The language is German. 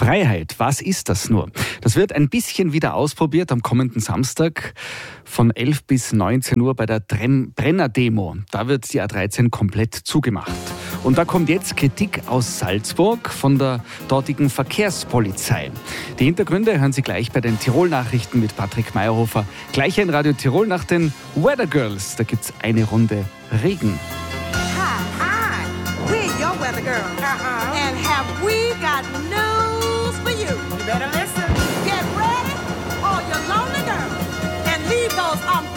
Freiheit, was ist das nur? Das wird ein bisschen wieder ausprobiert am kommenden Samstag von 11 bis 19 Uhr bei der Brenner-Demo. Da wird die A13 komplett zugemacht. Und da kommt jetzt Kritik aus Salzburg von der dortigen Verkehrspolizei. Die Hintergründe hören Sie gleich bei den Tirol-Nachrichten mit Patrick Meyerhofer. Gleich in Radio Tirol nach den Weather Girls. Da gibt's eine Runde Regen. Hi, we're your weather girls. And have we got news for you? You better listen. Get ready, all your lonely girls, and leave those